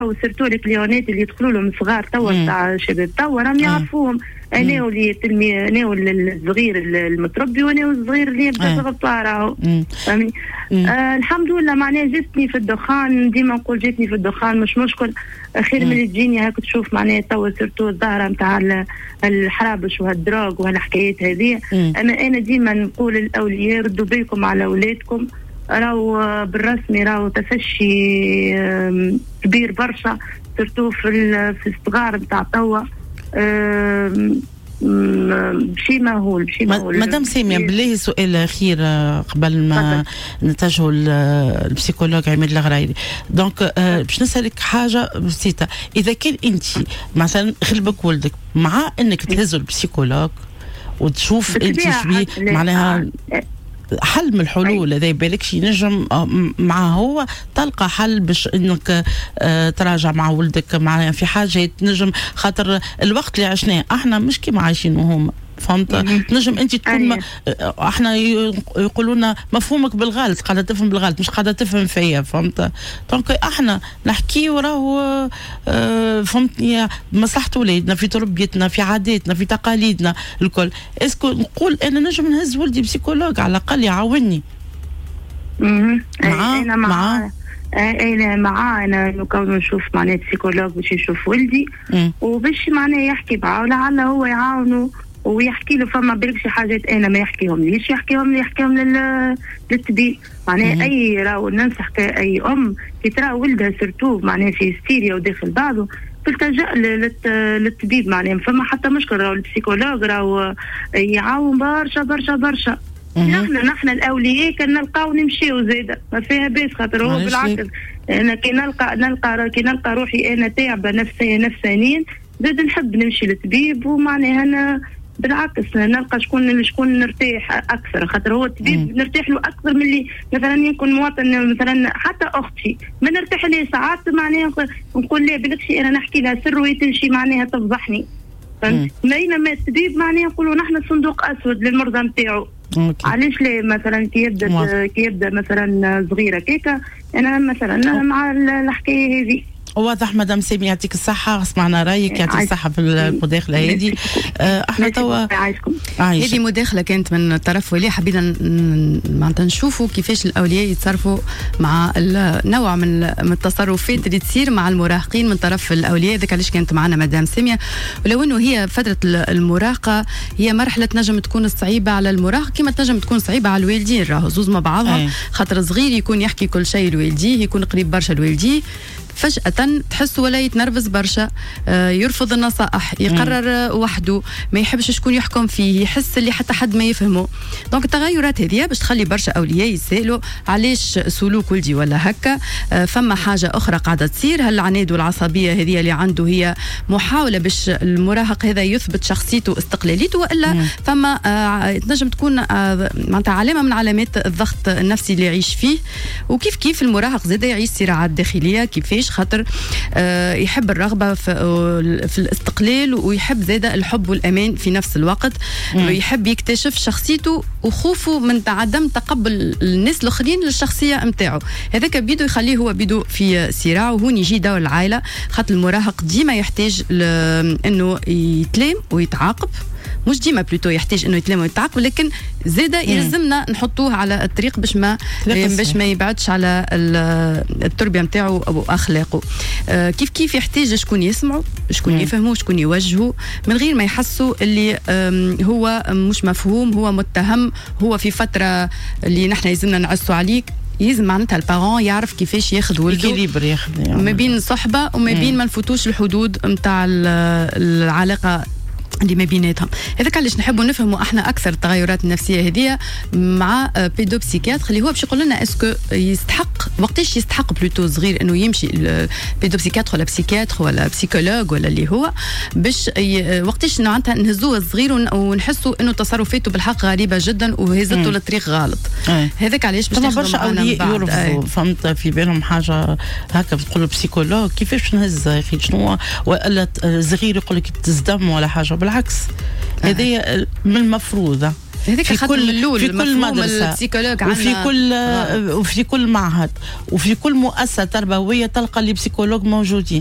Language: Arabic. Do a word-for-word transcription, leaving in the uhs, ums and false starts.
وسيرتو الكليونات اللي يدخلوا لهم صغار توا تاع شباب توا راهم يعرفوهم. انا واللي تلمي انا والصغير المتربي وانا والصغير اللي يبدا صغبطه راهو فهمني. آه الحمد لله معناها جتني في الدخان، ديما نقول جتني في الدخان مش مشكل، خير من اللي تجيني هاك تشوف معناها توا سيرتو الظاهره نتاع الحرابش وهالدراغ وهالحكايات هذه. اما انا ديما نقول الاولياء ردوا بالكم على اولادكم، راهو بالرسمي راهو تفشي كبير برشا سيرتو في في الصغار نتاع توا. بشي مهول بشي مهول. مدام سامية بالله سؤال أخير قبل ما نتجهوا البسيكولوج عماد الغرايري. دونك باش نسألك حاجة بسيطة، إذا كان أنت مثلا خلبك ولدك مع أنك تهزوا البسيكولوج وتشوف أنت شبيه معناها حل من الحلول هذا بالك شي نجم مع هو تلقى حل باش انك اه تراجع مع ولدك مع في حاجه نجم، خاطر الوقت اللي عشناه احنا مش كيما عايشينه هما، فهمت؟ تنجم انت تكون احنا يقولوا لنا مفهومك بالغلط، قاعده تفهم بالغلط مش قاعده تفهم فيا، فهمت؟ دونك احنا نحكي وراه اه فهمتني مصلحه ولادنا في تربيتنا في عاداتنا في تقاليدنا الكل. اسكو نقول انا نجم نهز ولدي بسيكولوج على الاقل يعاوني؟ معاه انا معاه انا معاه انا نكون نشوف معناها بسيكولوج باش يشوف ولدي وباش معناها يحكي معاه ولعل هو يعاونه ويحكي له. فما برك شي حاجات انا ما يحكيهم ليش، يحكيهم يحكيهم لل للطبيب معناها. اي راهو ننصح اي ام كي ترى ولدها سيرتو معناها في هستيريا وداخل بعضه تلتجأ للطبيب معناها. فما حتى مشكل راهو البسيكولوج راهو يعاون برشا برشا برشا. نحن نحن الاولياء كنا نلقاو نمشيو زاده ما فيها باس، خاطر هو بالعكس انا كي نلقى نلقى كي نلقى روحي انا تعبه نفسيا نفسانيا زاد نحب نمشي للطبيب، ومعناها انا بالعكس نلقى شكون شكون نرتاح اكثر، خاطر هو الطبيب نرتاح له اكثر من اللي مثلا يكون مواطن مثلا حتى اختي ما نرتاح ليه ساعات معناها نقول ليه بالكشي انا نحكي لها سر وتمشي معناها تفضحني. بينما الطبيب معناها يقولوا نحن صندوق اسود للمرضى نتاعو. علاش ليه مثلا كي يبدا كي يبدا مثلا صغيره كيكا انا مثلا مع الحكايه هذه. واضح مدام سامية يعطيك الصحة، سمعنا رأيك يعطيك الصحة في المداخلة هذه. احنا توا هذه مداخلة كانت من طرف ولي، حبينا معناتها نشوفوا كيفاش الأولياء يتصرفوا مع النوع من التصرفات اللي تصير مع المراهقين من طرف الأولياء. ذاك علاش كانت معنا مدام سامية، ولو انه هي فترة المراهقة هي مرحلة تنجم تكون صعيبة على المراهق كما تنجم تكون صعيبة على الوالدين، راهو زوز مع بعضهم. خاطر صغير يكون يحكي كل شيء لوالديه، يكون قريب برشا لوالديه، فجأة تحس ولا يتنرفز برشا، آه يرفض النصائح، يقرر آه وحده، ما يحبش شكون يحكم فيه، يحس اللي حتى حد ما يفهمه. دونك التغيرات هذه باش تخلي برشا أولياء يسألوا علاش سلوك ولدي ولا هكا. آه فما حاجة أخرى قاعدة تصير، هل العناد والعصبية هذه اللي عنده هي محاولة باش المراهق هذا يثبت شخصيته واستقلاليته، وإلا مم. فما آه تنجم تكون آه معناتها علامة من علامات الضغط النفسي اللي يعيش فيه. وكيف كيف المراهق زاد يعيش صراعات داخلية، كيفاش خاطر آه يحب الرغبة في, في الاستقلال، ويحب زادة الحب والأمان في نفس الوقت، مم. ويحب يكتشف شخصيته، وخوفه من عدم تقبل الناس الآخرين للشخصية متاعه. هذاك بيدو يخليه هو بيدو في صراع، وهون يجي دور العائلة، خاطر المراهق ديما يحتاج انه يتلام ويتعاقب، مش ديما بلوتو يحتاج انه يتلام ويتعاقب، ولكن زاده يلزمنا نحطوه على الطريق باش ما باش ما يبعدش على التربيه نتاعو او اخلاقه. آه كيف كيف يحتاج شكون يسمعه، شكون يفهمه، شكون يوجهه، من غير ما يحسوا اللي هو مش مفهوم، هو متهم، هو في فتره اللي نحن لازمنا نعسوا عليك. يلزم معناتها البارون يعرف كيفاش ياخذ ولده يعني ما بين صحبه وما بين ما نفوتوش الحدود نتاع العلاقه اللي ما بيناتهم. هذاك علاش نحبوا نفهموا احنا اكثر التغيرات النفسيه هذه مع بيدوبسيكياتر اللي هو باش يقول لنا اسكو يستحق وقتاش يستحق بلوتو صغير انه يمشي بيدوبسيكياتر ولا بسيكياتر ولا بسيكولوج ولا اللي هو باش وقتاش معناتها نهزوه الصغير ونحسوا انه تصرفاته بالحق غريبه جدا وهزته للطريق غلط. هذاك علاش باش ناخذوا برشا اولياء يرفضوا، فهمت، في بالهم حاجه هكا بتقول بسيكولوج كيفاش نهز يا اخي شنو، ولا صغير يقول لك تزدم ولا حاجه، بالعكس هذه من المفروض في كل في كل مدرسه وفي كل وفي كل معهد وفي كل مؤسسه تربويه تلقى لي بسيكولوج موجودين.